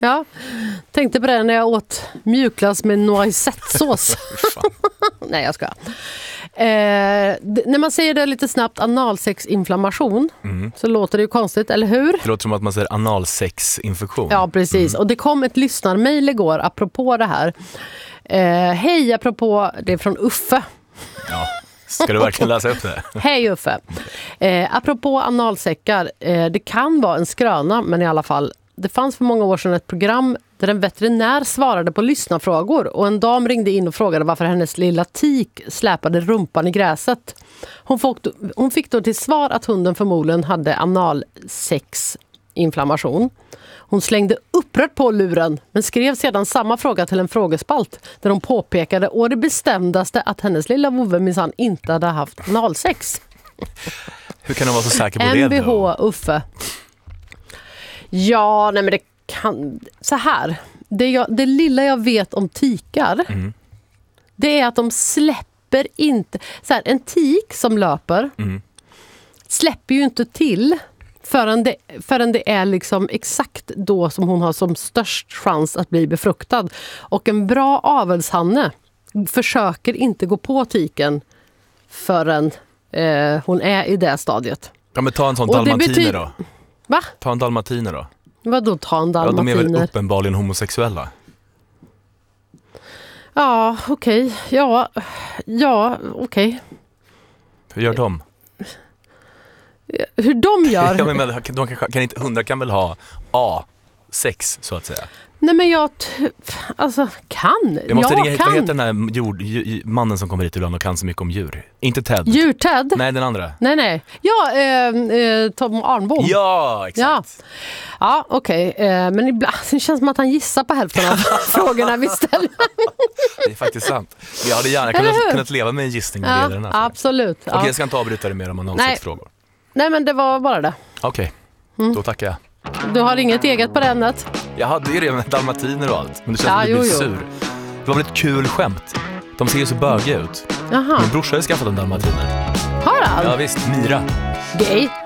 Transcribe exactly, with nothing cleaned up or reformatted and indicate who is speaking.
Speaker 1: Ja, tänkte på det när jag åt mjukglass med noisettesås. Nej, jag ska. Eh, d- när man säger det lite snabbt, analsexinflammation, mm. så låter det ju konstigt, eller hur?
Speaker 2: Det låter som att man säger analsexinfektion.
Speaker 1: Ja, precis.
Speaker 2: Mm.
Speaker 1: Och det kom ett lyssnarmail igår apropå det här. Eh, hej, apropå, det är från Uffe.
Speaker 2: Ja, ska du verkligen läsa upp det?
Speaker 1: Hej Uffe. Eh, apropå analsäckar, eh, det kan vara en skröna, men i alla fall, det fanns för många år sedan ett program där en veterinär svarade på lyssnarfrågor och en dam ringde in och frågade varför hennes lilla tik släpade rumpan i gräset. Hon fick, hon fick då till svar att hunden förmodligen hade analsexinflammation. Hon slängde upprört på luren men skrev sedan samma fråga till en frågespalt där hon påpekade å det bestämdaste att hennes lilla vovve minsann inte hade haft analsex.
Speaker 2: Hur kan du vara så säker på det
Speaker 1: M B H
Speaker 2: då?
Speaker 1: Uffe. Ja, nej men det kan... Så här. Det, jag, det lilla jag vet om tikar, mm. det är att de släpper inte... Så här, en tik som löper mm. släpper ju inte till förrän det, förrän det är liksom exakt då som hon har som störst chans att bli befruktad. Och en bra avelshanne försöker inte gå på tiken förrän eh, hon är i det stadiet.
Speaker 2: Ja, men ta en sån dalmatiner betyder... då.
Speaker 1: Va?
Speaker 2: Ta en dalmatiner då.
Speaker 1: Vadå ta en dalmatiner?
Speaker 2: Ja, de är väl uppenbarligen homosexuella.
Speaker 1: Ja, okej. Okay. Ja, ja okej. Okay.
Speaker 2: Hur gör de?
Speaker 1: Hur de gör?
Speaker 2: Ja, men de kan, kan inte, hundar kan väl ha A, sex så att säga.
Speaker 1: Nej, men jag t- alltså kan.
Speaker 2: Jag måste
Speaker 1: jag
Speaker 2: ringa,
Speaker 1: kan.
Speaker 2: vad heter den här jord, ju, mannen som kommer hit ibland och kan så mycket om djur? Inte Ted.
Speaker 1: Djur-Ted?
Speaker 2: Nej, den andra.
Speaker 1: Nej, nej. Ja, eh, eh, Tom Arnbom.
Speaker 2: Ja, exakt.
Speaker 1: Ja, ja okej. Okay. Eh, men ibland det känns som att han gissar på hälften av frågorna vi ställer.
Speaker 2: Det är faktiskt sant. Jag hade gärna kunnat, kunnat leva med en gissning när det gäller den här.
Speaker 1: Absolut.
Speaker 2: Okej, okay,
Speaker 1: ja.
Speaker 2: jag ska inte avbryta det mer om analsexfrågor.
Speaker 1: Nej, men det var bara det.
Speaker 2: Okej, okay. mm. Då tackar jag.
Speaker 1: Du har inget eget på det ämnet?
Speaker 2: Jag hade ju det med dalmatiner och allt. Men det känns ja, att du blir sur. Det var väl ett kul skämt. De ser ju så bögiga ut.
Speaker 1: Jaha.
Speaker 2: Min brorsa har skaffat en dalmatiner.
Speaker 1: Har han?
Speaker 2: Ja visst, Mira.
Speaker 1: Gay.